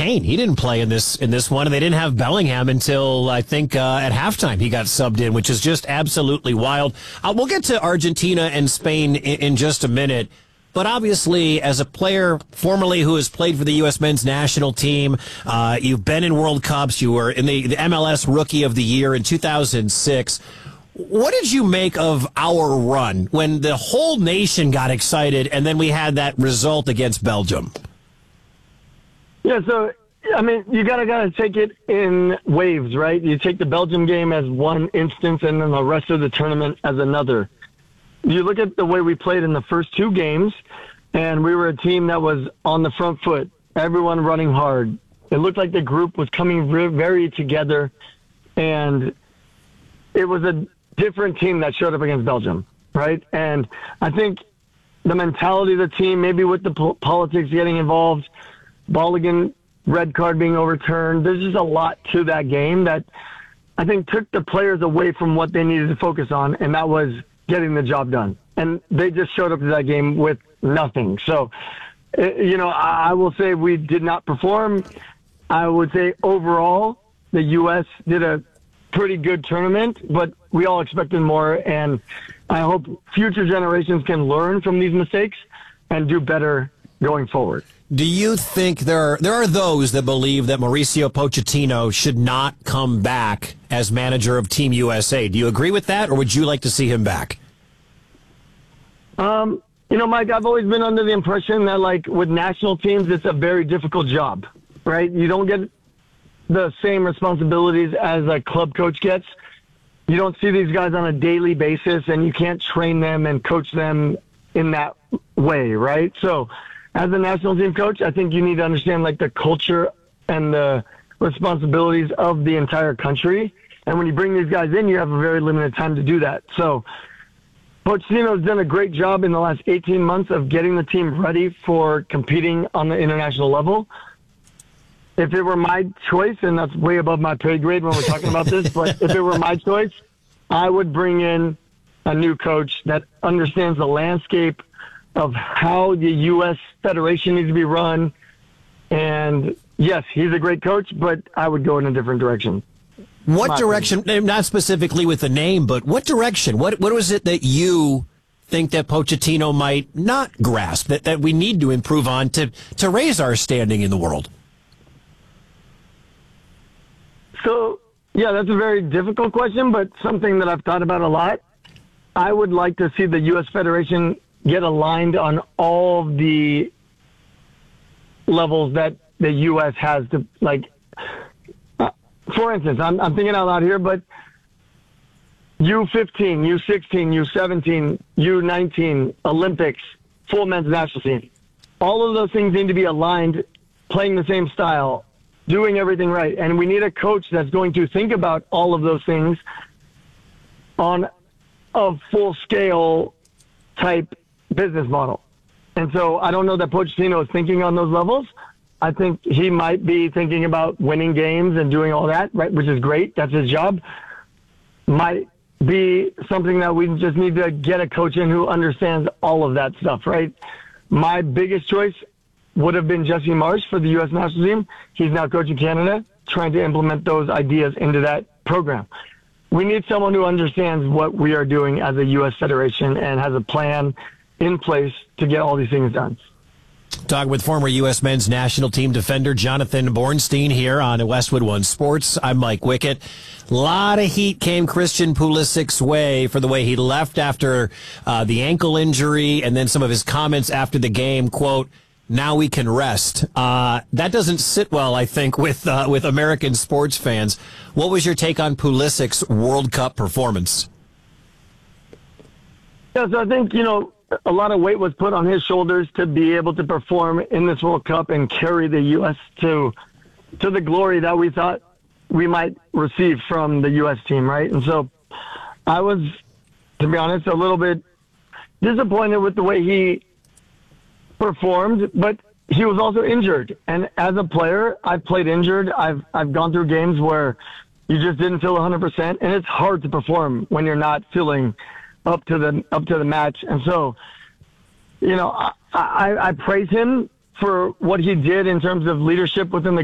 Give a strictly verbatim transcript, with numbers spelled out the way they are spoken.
Kane. He didn't play in this in this one, and they didn't have Bellingham until, I think, uh, at halftime he got subbed in, which is just absolutely wild. Uh, we'll get to Argentina and Spain in, in just a minute. But obviously, as a player formerly who has played for the U S men's national team, uh, you've been in World Cups. You were in the, the M L S Rookie of the Year in two thousand six. What did you make of our run when the whole nation got excited and then we had that result against Belgium? Yeah, so, I mean, you got to gotta take it in waves, right? You take the Belgium game as one instance and then the rest of the tournament as another. You look at the way we played in the first two games, and we were a team that was on the front foot, everyone running hard. It looked like the group was coming very together, and it was a different team that showed up against Belgium, right? And I think the mentality of the team, maybe with the po- politics getting involved, Balogun red card being overturned, there's just a lot to that game that I think took the players away from what they needed to focus on, and that was getting the job done. And they just showed up to that game with nothing. So, you know, I will say we did not perform. I would say overall, the U S did a pretty good tournament, but we all expected more. And I hope future generations can learn from these mistakes and do better going forward. Do you think there are, there are those that believe that Mauricio Pochettino should not come back as manager of Team U S A? Do you agree with that, or would you like to see him back? Um, you know, Mike, I've always been under the impression that, like, with national teams, it's a very difficult job, right? You don't get the same responsibilities as a club coach gets. You don't see these guys on a daily basis, and you can't train them and coach them in that way, right? So, as a national team coach, I think you need to understand, like, the culture and the responsibilities of the entire country. And when you bring these guys in, you have a very limited time to do that. So Pochettino's done a great job in the last eighteen months of getting the team ready for competing on the international level. If it were my choice, and that's way above my pay grade when we're talking about this, but if it were my choice, I would bring in a new coach that understands the landscape of how the U S Federation needs to be run. And yes, he's a great coach, but I would go in a different direction. What My direction, opinion. not specifically with the name, but what direction? What What was it that you think that Pochettino might not grasp, that, that we need to improve on to, to raise our standing in the world? So, yeah, that's a very difficult question, but something that I've thought about a lot. I would like to see the U S Federation get aligned on all the levels that the U S has to, like, uh, for instance, I'm, I'm thinking out loud here, but U fifteen, U sixteen, U seventeen, U nineteen, Olympics, full men's national team. All of those things need to be aligned, playing the same style, doing everything right. And we need a coach that's going to think about all of those things on a full-scale type business model. And so I don't know that Pochettino is thinking on those levels. I think he might be thinking about winning games and doing all that, right, which is great. That's his job. Might be something that we just need to get a coach in who understands all of that stuff, right? My biggest choice would have been Jesse Marsch for the U S national team. He's now coaching Canada, trying to implement those ideas into that program. We need someone who understands what we are doing as a U S Federation and has a plan in place to get all these things done. Talking with former U S men's national team defender Jonathan Bornstein here on Westwood One Sports. I'm Mike Wickett. A lot of heat came Christian Pulisic's way for the way he left after uh, the ankle injury, and then some of his comments after the game, quote, "Now we can rest." Uh, that doesn't sit well, I think, with uh, with American sports fans. What was your take on Pulisic's World Cup performance? Yeah, so I think, you know, a lot of weight was put on his shoulders to be able to perform in this World Cup and carry the U S to to the glory that we thought we might receive from the U S team, right? And so I was, to be honest, a little bit disappointed with the way he performed, but he was also injured. And as a player, I've played injured. I've I've gone through games where you just didn't feel one hundred percent, and it's hard to perform when you're not feeling up to the up to the match. And so, you know, I, I, I praise him for what he did in terms of leadership within the